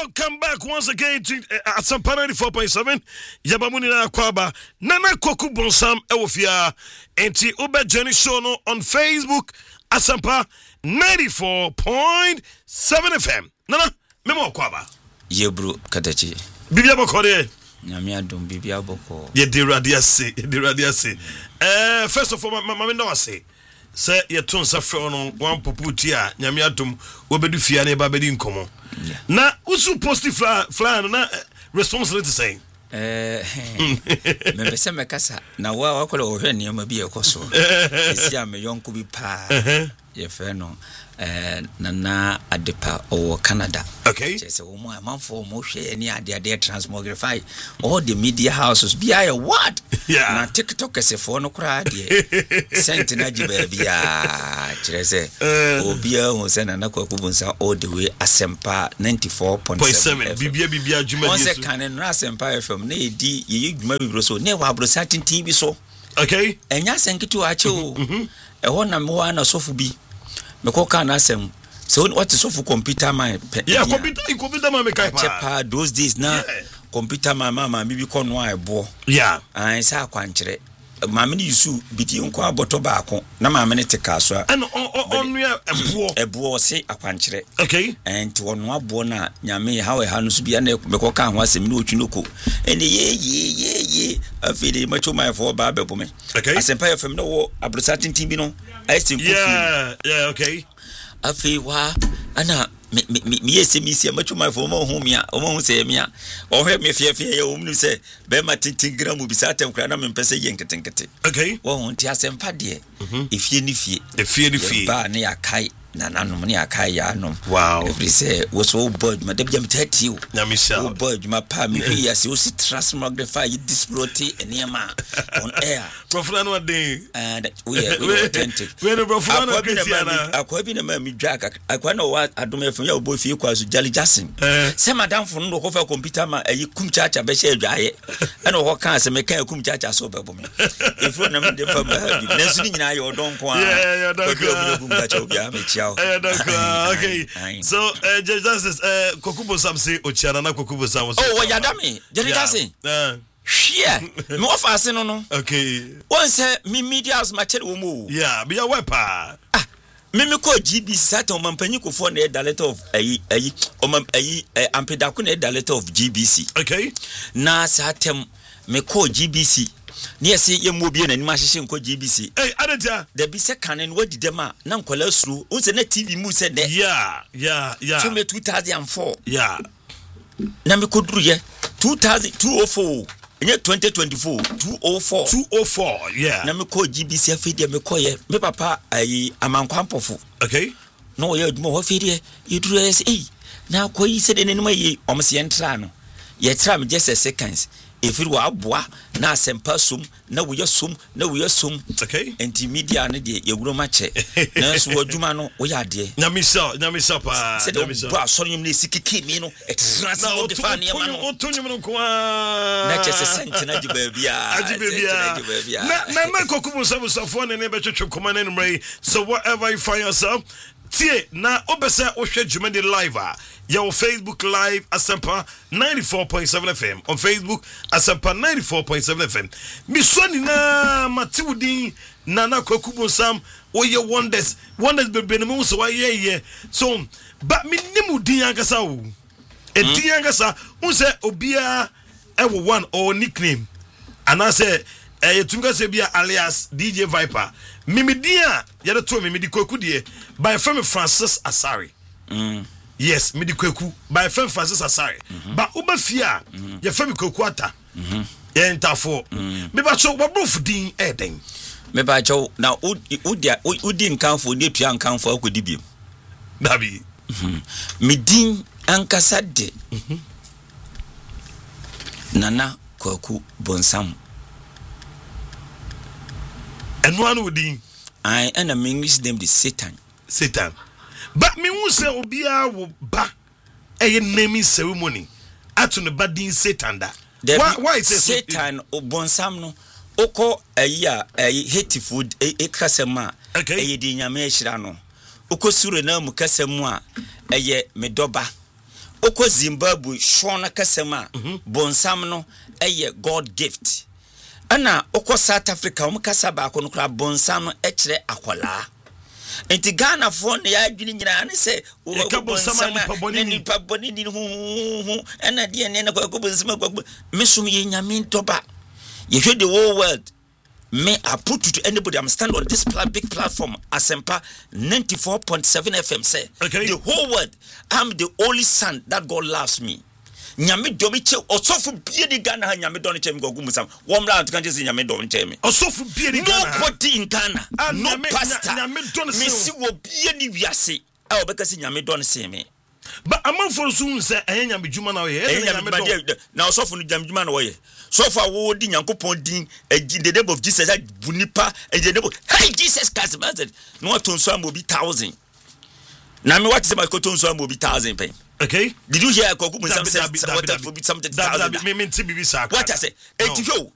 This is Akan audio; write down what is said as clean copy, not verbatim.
Welcome back once again to Asampa 94.7. Yabamuni na kwaba. Nana Koku Bonsam ewofia. Enti ube Jenny show no on Facebook. Asampa 94.7 FM. Nana, memo kwaba. Yebru katachi. Bibia bokore. Nyame adom bibia boko. Ye de radiase. First of all, mama ndo wase. Say ye ton sa fe ono wan poputi a nyame adom obedu fia na ba bedi nkomo. Na usu posti fly na responsibility saying me pese me kasa na wa wakola ohwe ne ma bi ekoso esi am yonko bi pa ye fe no nana adepa o Canada. Okay. Say wo mo amanfo mo hwe ni ade transmogrify all the media houses be I what? Yeah. Na TikTok esefo no kura de sent na jiba bia kire se obia ho se na Kwaku Bonsa all the way Asempa 94.7 bibia juma yesu onse kan no Asempa FM na edi ye juma bibro so na wa abro certain TV so. Okay. Enya senkitu ache o ho na mo na sofu bi meko kan asem so what is sofu computer man yeah computer man make pa those days na computer man mama mi bi kono aibo yeah an sa kwankyere mama ni yusu biti nko aboto baako na mama ne teka so and on ebo se akwankyere okay and ono abo na nyame hawe ha no so bia na meko kan ho asem ni otwinoko ene ye afide macho my for ba bebo me okay Asempa FM no wo abrosatin TV no I think yeah okay afi wa ana me yesemisi amachu my for mo humia o mo se mia o hwe me fie ye o mnu se be ma tintin gram bi sa tem kra na me pese ye nketenkete okay wo ho nti Asempa de efie ni fie ba ne akai na nanom ne akai ya anom wow every say wo so board ma de jam 30 na misha board ma pa me ya se o si transmogrify you disploti enema on air profano de and we authentic we no profano Christiana akwa bi na ma mi dwaka akwa na wa adom efun ya obo fie kwa so Jali Jackson se madam fun no ko fa computer ma ayi kum chacha be she adwaye ana ho kan se me kan kum chacha so bebo me efun na me de fa ba bi na su ni nyina ye odon ko a yeah don ko kum chacha obi a me chia okay so just Kwaku Bonsa say ochiana na Kwaku Bonsa so oh yadame Jali Jackson yeah me offer se no okay one say me media house ma chere wo mo yeah be your wepa Mimi ko GB Saturn mampanyi ko for na director of ampedako na director of GBC okay na Saturn me ko GBC ni ese ye mo bie na ni ma hyehye nko GBC adetia da bi se kanen wadi dem a na nkola suru unse na TV mu se de yeah so me 2004 yeah na me ko duru ye 2004 Enye 2024 204 yeah na me ko GBC afedi me ko ye me papa ayi amankwampofo okay no ye aduma ho afedi ye duru yes na ko yi se de ne ma yi omse entra no ye tra me just seconds efiri wa aboa na Asempa sum na wo yesum okay enti media ne de ye wuro ma che na so aduma no wo ya de nyamisa pa se de bo asorium ne sikiki mi no etra se no de fa ne ma no otonyum no kwa na che se sent na jibabia na Kwaku Bonsa so ne be twetwe koma na number so whatever you find yourself tie na obesa ohwe djumade live your Facebook live Asempa 94.7 FM on Facebook Asempa 94.7 FM misoni na matiwudi na Kwaku Bonsa oye wonders bebe no so ye so but minimu din ankasa o din ankasa unse obia ewo one or nickname anase yetunga se bia alias DJ Viper mimidia yade to mimidi Kwaku die by friend Francis Asare yes midi Kwaku by friend Francis Asare ba ubafia ye friend Kwaku ata ye ntafo me ba cho wabrofu din eden me ba cho na udi nkanfo de tua nkanfo akodi biem dabi midin ankasa de Nana Kwaku Bonsam and one would be I and a English name the Satan but me who say obia wo ba a naming ceremony at no badin Satan da why is Satan o Bonsam no oko a hate food a kasema okay di nyame ehira no oko sure na mu kasemu a eye medoba oko Zimbabwe shona kasema bonsam no God gift ana oko South Africa kasa ba ko no kra bonsam no ekire akola enti Ghana fo ne ya adwini nyina ne se ka bonsam ni paboni ni hu ana die ne ko bonsam ko mesum ye nyame ntoba ye hwe the whole world. May I put it to anybody? I'm standing on this big platform, Asempa 94.7 FM. Say, okay. The whole world, I'm the only son that God loves me. Nyame domiche osofu bie di Ghana nyame don chem go gumusam. Wom la kan jesi nyame don chem. Osofu bie di Ghana. Nobody in Ghana. No pastor. Nyame don se. Me si wo bie ni wiase. E obeka si nyame don se me. But among for soon say nyame djuma na we. Na osofu no djuma na we. So far, we di Nyankopon din in the name of Jesus that bunipa and the name of hey Jesus Christ master no to so am be 1,000. Na me what say my to so am be 1,000 pay. Okay. Did you hear Koku Musam say what for be something 1,000? Me ti bibi sa. What I say?